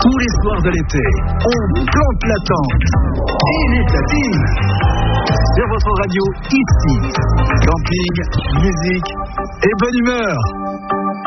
Tous les soirs de l'été, on plante la tente. Initiative sur votre radio ici. Camping, musique et bonne humeur.